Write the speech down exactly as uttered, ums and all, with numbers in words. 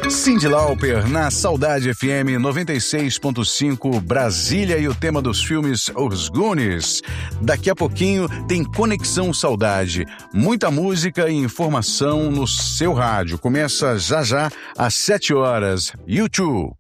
Cyndi Lauper na Saudade F M noventa e seis ponto cinco Brasília e o tema dos filmes Os Goonies. Daqui a pouquinho tem Conexão Saudade, muita música e informação no seu rádio. Começa já já às sete horas. YouTube.